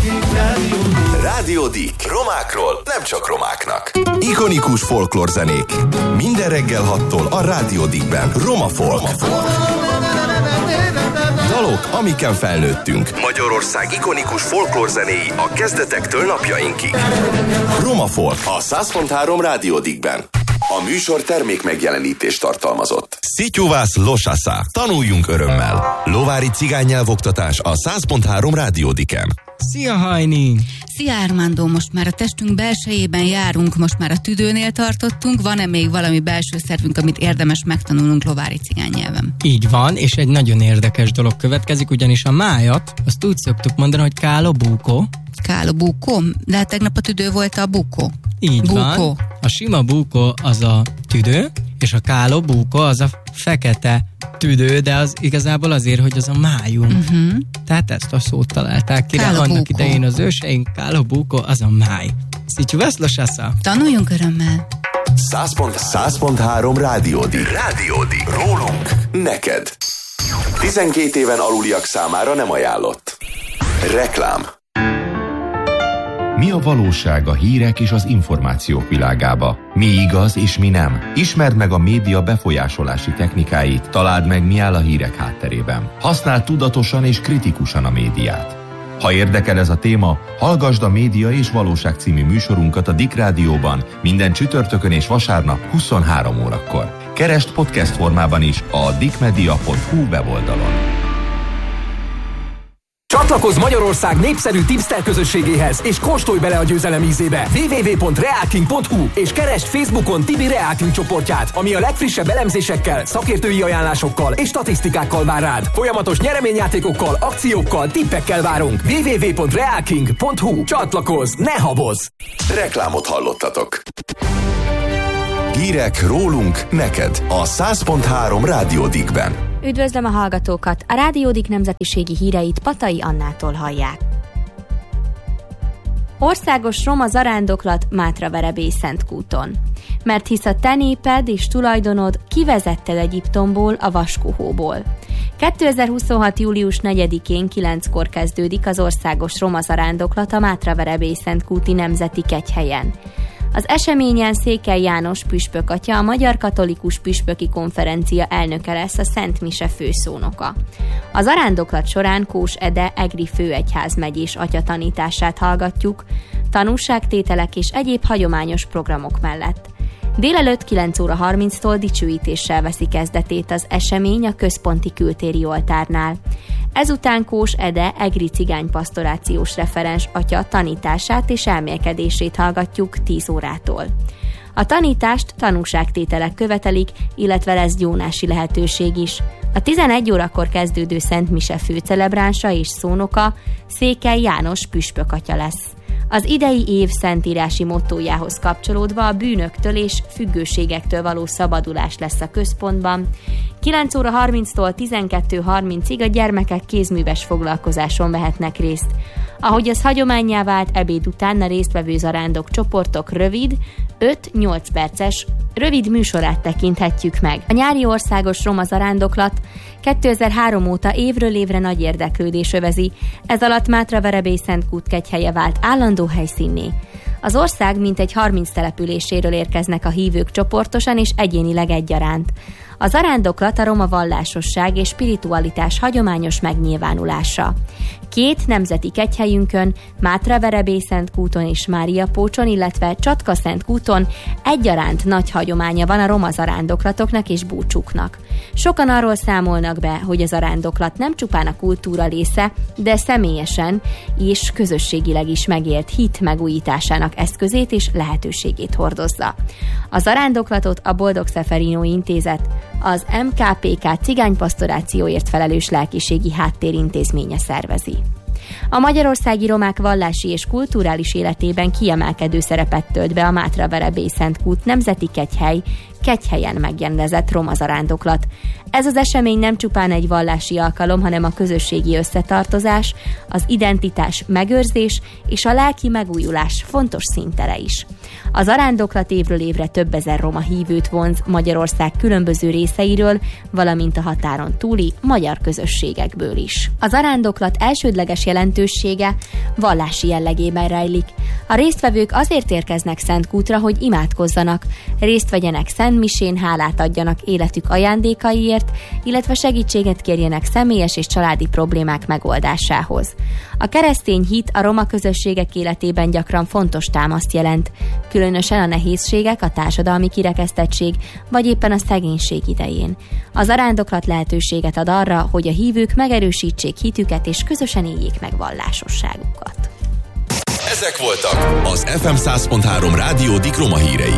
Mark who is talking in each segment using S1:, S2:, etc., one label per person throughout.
S1: Rádió Dick. Romákról nem csak romáknak. Ikonikus folklórzenék. Minden reggel 6-tól a Rádió Dickben. Roma Folk. Dalok, amiken felnőttünk. Magyarország ikonikus folklórzenéi a kezdetektől napjainkig. Roma Folk a 100.3 Rádió Dickben. A műsor termék megjelenítést tartalmazott. Szityuvász Losasa. Tanuljunk örömmel. Lovári cigánynyelvoktatás a 100.3 Rádió Dicken.
S2: Szia, Hajni!
S3: Szia, Armando! Most már a testünk belsejében járunk, most már a tüdőnél tartottunk. Van-e még valami belső szervünk, amit érdemes megtanulnunk lovári cigánynyelven?
S2: Így van, és egy nagyon érdekes dolog következik, ugyanis a májat, azt úgy szoktuk mondani, hogy kálo búkó.
S3: Kálo búkó? De hát tegnap a tüdő volt a búkó.
S2: Így van. A sima búkó az a tüdő, és a kálo búkó az a fekete tüdő, de az igazából azért, hogy az a májunk. Tehát ezt a szót találták ki, annak idején az őseink, kálo búkó az a máj. Szityuvász Losasa.
S3: Tanuljunk örömmel.
S1: 100.3 Rádió Dick. Rólunk neked. 12 éven aluliak számára nem ajánlott. Reklám.
S4: Mi a valóság a hírek és az információk világába? Mi igaz és mi nem? Ismerd meg a média befolyásolási technikáit, találd meg, mi áll a hírek hátterében. Használd tudatosan és kritikusan a médiát. Ha érdekel ez a téma, hallgasd a Média és Valóság című műsorunkat a Dick Rádióban minden csütörtökön és vasárnap 23 órakor. Keresd podcast formában is a dickmedia.hu weboldalon.
S5: Csatlakozz Magyarország népszerű tipster közösségéhez, és kóstolj bele a győzelem ízébe. www.realking.hu és keresd Facebookon Tibi Realking csoportját, ami a legfrissebb elemzésekkel, szakértői ajánlásokkal és statisztikákkal vár rád. Folyamatos nyereményjátékokkal, akciókkal, tippekkel várunk. www.realking.hu. Csatlakozz, ne habozz!
S1: Reklámot hallottatok. Hírek rólunk neked a 100.3 Rádió Dickben.
S6: Üdvözlöm a hallgatókat! A Rádió Dick nemzetiségi híreit Patai Annától hallják. Országos roma zarándoklat Mátraverebély-Szentkúton. Mert hisz a te néped és tulajdonod kivezetted Egyiptomból, a vaskóhóból. 2026. július 4-én 9-kor kezdődik az országos roma zarándoklat a Mátraverebély-Szentkúti Nemzeti Kegyhelyen. Az eseményen Székely János püspök atya, a Magyar Katolikus Püspöki Konferencia elnöke lesz, a Szent Mise főszónoka. A zarándoklat során Kós Ede egri főegyházmegyés atya tanítását hallgatjuk, tanúságtételek és egyéb hagyományos programok mellett. Délelőtt 9 óra 30-tól dicsőítéssel veszi kezdetét az esemény a központi kültéri oltárnál. Ezután Kós Ede egri cigánypastorációs referens atya tanítását és elmélkedését hallgatjuk 10 órától. A tanítást tanúságtételek követelik, illetve lesz gyónási lehetőség is. A 11 órakor kezdődő Szent Mise főcelebránsa és szónoka Székely János püspök atya lesz. Az idei év szentírási mottójához kapcsolódva a bűnöktől és függőségektől való szabadulás lesz a központban. 9 óra 30-tól 12:30-ig a gyermekek kézműves foglalkozáson vehetnek részt. Ahogy az hagyománnyá vált, ebéd után a résztvevő zarándok csoportok rövid, 5-8 perces rövid műsorát tekinthetjük meg. A nyári országos roma zarándoklat 2003 óta évről évre nagy érdeklődés övezi, ez alatt Mátraverebély-Szentkút kegyhelye vált állandó helyszínné. Az ország mintegy 30 településéről érkeznek a hívők csoportosan és egyénileg egyaránt. A zarándoklat a roma vallásosság és spiritualitás hagyományos megnyilvánulása. 2 nemzeti kegyhelyünkön, Mátraverebély-Szentkúton és Máriapócson, illetve Csatka-Szentkúton egyaránt nagy hagyománya van a roma zarándoklatoknak és búcsúknak. Sokan arról számolnak be, hogy a zarándoklat nem csupán a kultúra része, de személyesen és közösségileg is megélt hit megújításának eszközét és lehetőségét hordozza. A zarándoklatot a Boldog Szeferino Intézet, az MKPK cigánypastorációért felelős lelkiségi háttérintézménye szervezi. A magyarországi romák vallási és kulturális életében kiemelkedő szerepet tölt be a Mátraverebély-Szentkút Nemzeti Kegyhely Kegyhelyen megrendezett roma zarándoklat. Ez az esemény nem csupán egy vallási alkalom, hanem a közösségi összetartozás, az identitás megőrzés és a lelki megújulás fontos színtere is. A zarándoklat évről évre több ezer roma hívőt vonz Magyarország különböző részeiről, valamint a határon túli magyar közösségekből is. A zarándoklat elsődleges jelentősége vallási jellegében rejlik. A résztvevők azért érkeznek Szentkútra, hogy imádkozzanak, részt vegyenek szentmisén, hálát adjanak életük ajándékaiért, illetve segítséget kérjenek személyes és családi problémák megoldásához. A keresztény hit a roma közösségek életében gyakran fontos támaszt jelent, különösen a nehézségek, a társadalmi kirekesztettség vagy éppen a szegénység idején. A zarándoklat lehetőséget ad arra, hogy a hívők megerősítsék hitüket és közösen éljék meg vallásosságukat.
S1: Ezek voltak az FM 100.3 Rádió Dik Roma hírei.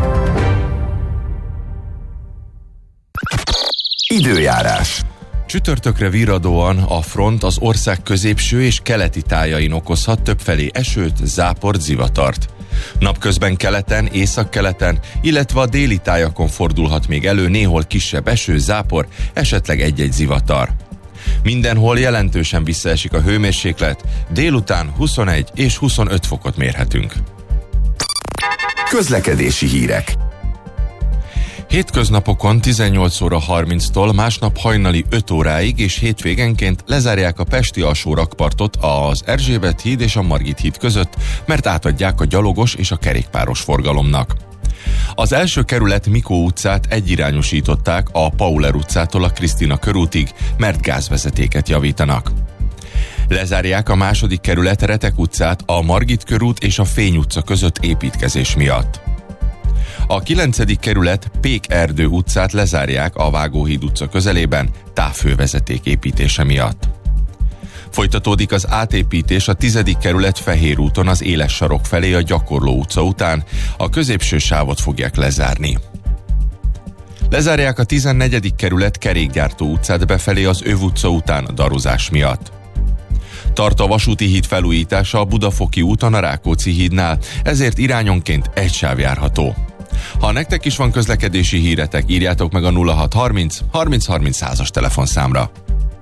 S1: Időjárás. Csütörtökre virradóan a front az ország középső és keleti tájain okozhat többfelé esőt, záport, zivatart. Napközben keleten, északkeleten, illetve a déli tájakon fordulhat még elő néhol kisebb eső, zápor, esetleg egy-egy zivatar. Mindenhol jelentősen visszaesik a hőmérséklet, délután 21 és 25 fokot mérhetünk. Közlekedési hírek. Hétköznapokon 18 óra 30-tól, másnap hajnali 5 óráig és hétvégenként lezárják a pesti alsórakpartot az Erzsébet híd és a Margit híd között, mert átadják a gyalogos és a kerékpáros forgalomnak. Az első kerület Mikó utcát egyirányosították a Pauler utcától a Krisztina körútig, mert gázvezetéket javítanak. Lezárják a második kerület Retek utcát a Margit körút és a Fény utca között építkezés miatt. A 9. kerület Pék-Erdő utcát lezárják a Vágóhíd utca közelében távhővezeték építése miatt. Folytatódik az átépítés a 10. kerület Fehér úton az Éles sarok felé a Gyakorló utca után, a középső sávot fogják lezárni. Lezárják a 14. kerület Kerékgyártó utcát befelé az Öv utca után darozás miatt. Tart a vasúti híd felújítása a Budafoki úton a Rákóczi hídnál, ezért irányonként egy sáv járható. Ha nektek is van közlekedési híretek, írjátok meg a 0630 30 30 100-as telefonszámra.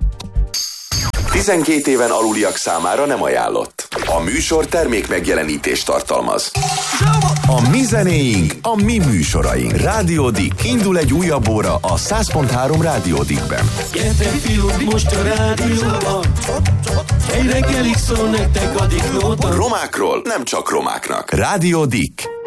S1: 12 éven aluliak számára nem ajánlott. A műsor termék megjelenítést tartalmaz. A mi zenéink, a mi műsoraink. Rádió Dik. Indul egy újabb óra a 100.3 Rádió Dikben.
S7: Gyertek fiúk, most a rádióban. Egy reggelig szól nektek a Diklóban.
S1: Romákról nem csak romáknak. Rádió Dik.